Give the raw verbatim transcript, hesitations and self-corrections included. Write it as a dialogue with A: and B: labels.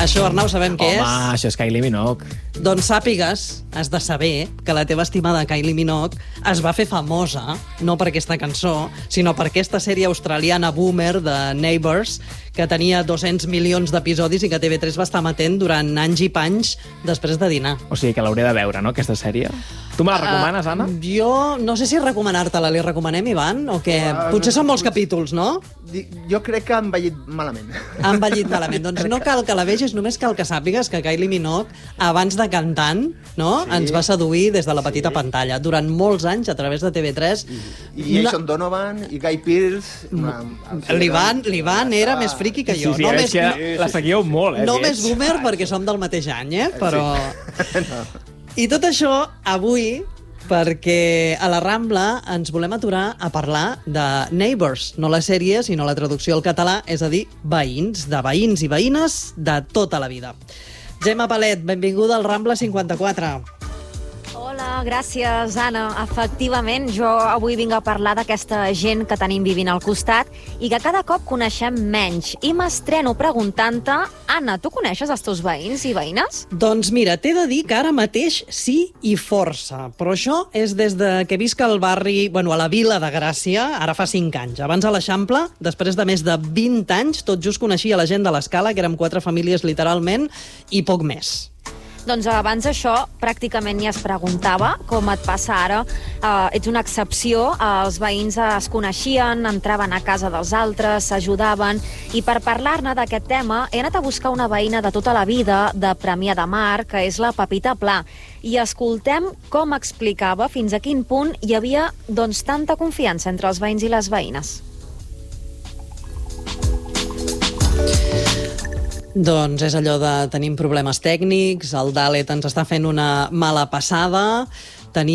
A: Això, Arnau, sabem què és?
B: Home, això és Kylie Minogue.
A: Doncs sàpigues, has de saber, que la teva estimada Kylie Minogue es va fer famosa, no per aquesta cançó, sinó per aquesta sèrie australiana boomer de Neighbours, que tenia dos-cents milions d'episodis i que T V tres va estar matent durant anys i panys després de dinar.
B: O sigui que l'hauré de veure, no, aquesta sèrie? Tu me la recomanes, uh, Anna?
A: Jo no sé si recomanar-te-la. Li recomanem, Ivan? O què? Uh, Potser són molts capítols, no?
C: Jo crec que han envellit malament.
A: Ha envellit malament. Doncs no cal que la vegis, només cal que sàpigues que Kylie Minogue, abans de cantant, no, sí. ens va seduir des de la petita sí. pantalla. Durant molts anys, a través de T V tres.
C: I, i Jason no... Donovan, i Guy Pearce...
A: L'Ivan l'Ivan era més friki que jo.
B: Sí, sí,
A: no
B: és
A: més,
B: que la seguíeu molt, eh?
A: No més boomer, perquè som del mateix any, eh? Però...
C: Sí. no.
A: I tot això, avui, perquè a la Rambla ens volem aturar a parlar de Neighbours, no la sèrie, sinó la traducció al català, és a dir, veïns, de veïns i veïnes de tota la vida. Gemma Palet, benvinguda al Rambla cinquanta-quatre.
D: Hola, gràcies, Anna. Efectivament, jo avui vinc a parlar d'aquesta gent que tenim vivint al costat i que cada cop coneixem menys. I m'estreno preguntant-te, Anna, tu coneixes els teus veïns i veïnes?
A: Doncs mira, t'he de dir que ara mateix sí i força, però això és des de que visc al barri, bueno, a la Vila de Gràcia, ara fa cinc anys. Abans a l'Eixample, després de més de vint anys, tot just coneixia la gent de l'Escala, que érem quatre famílies literalment, i poc més.
D: Doncs abans això pràcticament ni es preguntava, com et passa ara. Uh, ets una excepció, uh, els veïns es coneixien, entraven a casa dels altres, s'ajudaven, i per parlar-ne d'aquest tema he anat a buscar una veïna de tota la vida de Premià de Mar, que és la Pepita Pla, i escoltem com explicava fins a quin punt hi havia doncs, tanta confiança entre els veïns i les veïnes.
A: Doncs és allò de tenim problemes tècnics, el Dalet ens està fent una mala passada,